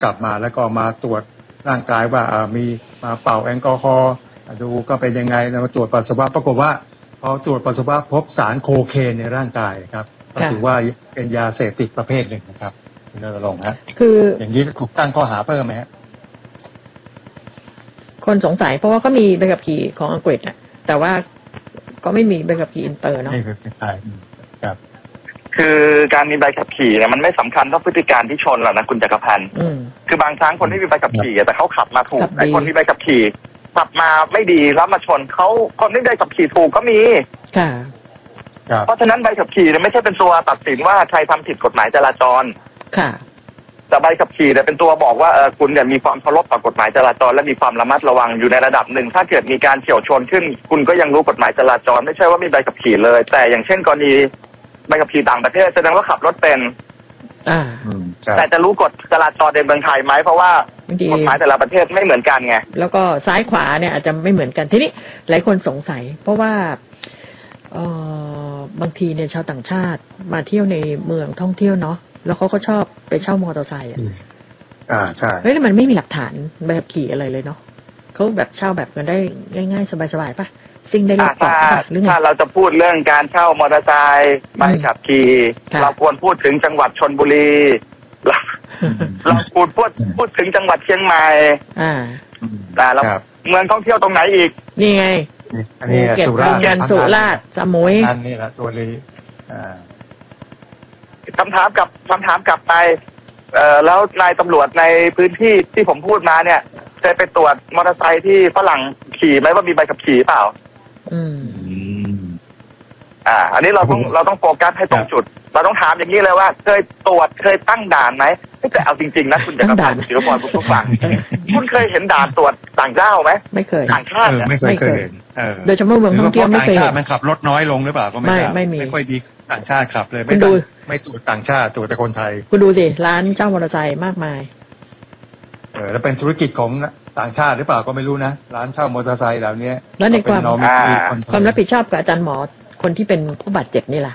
กลับมาแล้วก็มาตรวจร่างกายว่ามีมาเป่าแอลกอฮอล์ดูก็เป็นยังไงแล้วตรวจปัสสาวะปรากฏว่าพอตรวจปัสสาวะพบสารโคเคนในร่างกายครับก็ถือว่าเป็นยาเสพติดประเภทหนึ่งนะครับคุณณรงค์ฮะคืออย่างนี้ถูกตั้งข้อหาเพิ่มไหมฮะคนสงสัยเพราะว่าก็มีใบขับขี่ของอังกฤษอ่ะแต่ว่าก็ไม่มีใบขับขี่อินเตอร์เนาะใช่ครับคือการมีใบขับขี่เนี่ยมันไม่สำคัญเท่าพฤติการที่ชนหรอกนะคุณจักรพันธ์คือบางครั้งคนที่มีใบขับขี่แต่เขาขับมาถูกไอ้คนที่ใบขับขี่ขับมาไม่ดีแล้วมาชนเขาคนที่ได้ขับขี่ถูกก็มีค่ะเพราะฉะนั้นใบขับขี่เนี่ยไม่ใช่เป็นตัวตัดสินว่าใครทำผิดกฎหมายจราจรค่ะแต่ใบขับขี่เนี่ยเป็นตัวบอกว่าคุณเนี่ยมีความเคารพต่อกฎหมายจราจรและมีความระมัดระวังอยู่ในระดับหนึ่งถ้าเกิดมีการเฉี่ยวชนขึ้นคุณก็ยังรู้กฎหมายจราจรไม่ใช่ว่ามีใบขับขี่เลยแต่อย่างเช่นกรณีใบขับขี่ต่างประเทศแสดงว่าขับรถเป็นแต่จะรู้กฎจราจรในเมืองไทยไหมเพราะว่ากฎหมายแต่ละประเทศไม่เหมือนกันไงแล้วก็ซ้ายขวาเนี่ยอาจจะไม่เหมือนกันทีนี้หลายคนสงสัยเพราะว่าบางทีเนี่ยชาวต่างชาติมาเที่ยวในเมืองท่องเที่ยวเนาะแล้วเขาก็ชอบไปเช่ามอเตอร์ไซค์ใช่เฮ้ยมันไม่มีหลักฐานใบขับขี่อะไรเลยเนาะเขาแบบเช่าแบบกันได้ง่ายๆสบายๆป่ะซิ่งได้รอบเกาะหรือไงถ้าเราจะพูดเรื่องการเช่ามอเตอร์ไซค์ใบขับขี่เราควรพูดถึงจังหวัดชลบุรีเราควรพูดถึงจังหวัดเชียงใหม่แต่เราเมืองท่องเที่ยวตรงไหนอีกนี่ไงอันนี้สุราษฎร์สมุยนั่นนี่แหละตัวนี้คำถามกลับไปแล้วนายตำรวจในพื้นที่ที่ผมพูดมาเนี่ยเคยไปตรวจมอเตอร์ไซค์ที่ฝรั่งขี่ไหมว่ามีใบขับขี่เปล่าอันนี้เราต้องโฟกัสให้ตรงจุดเราต้องถามอย่างนี้เลยว่าเคยตรวจเคยตั้งด่านไหมแต่เอาจริงๆนะคุณจะกระพันศิลปรผู้ฟังคุณเคยเห็นด่านตรวจต่างด้าวไหมไม่เคยต่างชาติไม่เคยเห็นโดยเฉพาะเมืองท่องเที่ยวไม่เคยเห็นมันขับรถน้อยลงหรือเปล่าก็ไม่ค่อยดีต่างชาติขับเลยไม่ตรวจต่างชาติตรวจแต่คนไทยคุณดูสิร้านเจ้ามอเตอร์ไซค์มากมายแล้วเป็นธุรกิจของต่างชาติหรือเปล่าก็ไม่รู้นะร้านเช่ามอเตอร์ไซค์เหล่านี้แล้วในความรับผิดชอบกับอาจารย์หมอคนที่เป็นผู้บาดเจ็บนี่ล่ะ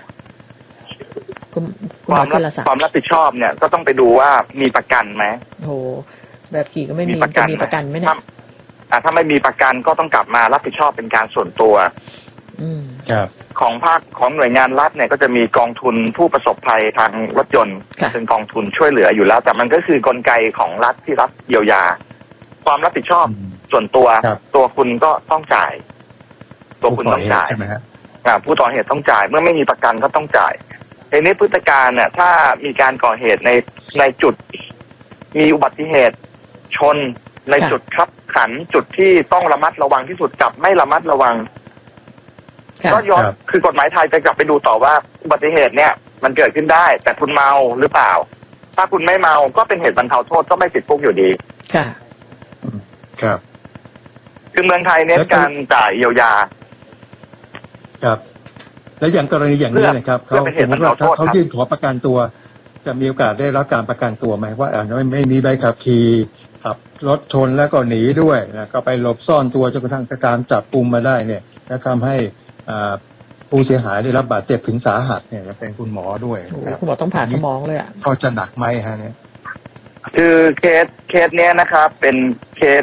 ความรับผิดชอบเนี่ยก็ต้องไปดูว่ามีประกันไหมโหแบบขี่ก็ไม่มีจะมีประกันไหมเนี่ยถ้าไม่มีประกันก็ต้องกลับมารับผิดชอบเป็นการส่วนตัวของภาคของหน่วยงานรัฐเนี่ยก็จะมีกองทุนผู้ประสบภัยทางรถยนต์เป็นกองทุนช่วยเหลืออยู่แล้วแต่มันก็คือกลไกของรัฐที่รับเยียวยาความรับผิดชอบส่วนตัวคุณก็ต้องจ่ายตัวคุณต้องจ่ายใช่ไหมครับผู้ก่อเหตุต้องจ่ายเมื่อไม่มีประกันก็ต้องจ่ายในนี้พฤติการเนี่ยถ้ามีการก่อเหตุในจุดมีอุบัติเหตุชนในจุดคับขันจุดที่ต้องระมัดระวังที่สุดกับไม่ระมัดระวังก็ย้อนคือกฎหมายไทยจะกลับไปดูต่อว่าอุบัติเหตุเนี่ยมันเกิดขึ้นได้แต่คุณเมาหรือเปล่าถ้าคุณไม่เมาก็เป็นเหตุบรรเทาโทษก็ไม่ติดคุกอยู่ดีครับคือเมืองไทยเน้นการจ่ายเยียวยาครับแล้วอย่างกรณีอย่างนี้นะครับเขายื่นขอประกันตัวจะมีโอกาสได้รับการประกันตัวไหมว่าไม่มีใบขับขี่ขับรถชนแล้วก็หนีด้วยนะก็ไปหลบซ่อนตัวจนกระทั่งการจับกุมมาได้เนี่ยและทำให้ผู้เสียหายได้รับบาดเจ็บถึงสาหัสเนี่ยเป็นคุณหมอด้วยนะครับคุณหมอต้องผ่าสมองเลยเขาจะหนักไหมฮะเนี่ยคือเคสเนี้ยนะครับเป็นเคส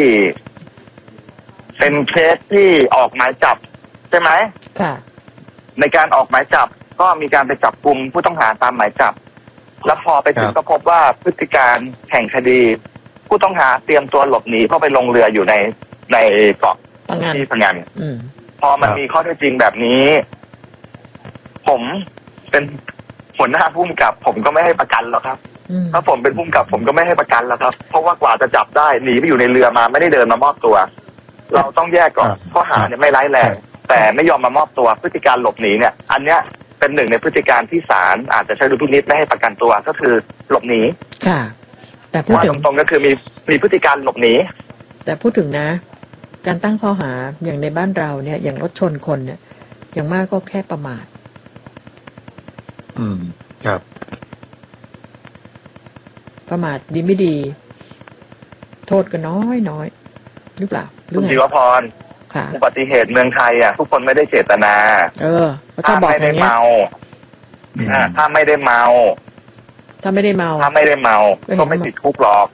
ที่ออกหมายจับใช่ไหมค่ะในการออกหมายจับก็มีการไปจับกุมผู้ต้องหาตามหมายจับแล้วพอไปถึงก็พบว่าพฤติการแห่งคดีผู้ต้องหาเตรียมตัวหลบหนีเข้าไปลงเรืออยู่ในเกาะที่พังงานพอมันมีข้อเท็จจริงแบบนี้ผมเป็นหัวหน้าผู้กำกับผมก็ไม่ให้ประกันหรอกครับถ้าผมเป็นผู้กำกับผมก็ไม่ให้ประกันแล้วครับเพราะว่ากว่าจะจับได้หนีไปอยู่ในเรือมาไม่ได้เดินมามอบตัวเราต้องแยกก่อนข้อหาเนี่ยไม่ร้ายแรงแต่ไม่ยอมมามอบตัวพฤติการหลบหนีเนี่ยอันเนี้ยเป็นหนึ่งในพฤติการที่ศาลอาจจะใช้ดุลพินิจไม่ให้ประกันตัวก็คือหลบหนีค่ะแต่พูดถึงตรงๆก็คือมีพฤติการหลบหนีแต่พูดถึงนะการตั้งข้อหาอย่างในบ้านเราเนี่ยอย่างรถชนคนเนี่ยอย่างมากก็แค่ประมาทครับประมาทดีไม่ดีโทษก็น้อยหรือเปล่าคุณศิวพรอุบัติเหตุเมืองไทยทุกคนไม่ได้เจตนาถ้าไม่ได้เมาถ้าไม่ได้เมาก็ไม่ติดคุกหรอก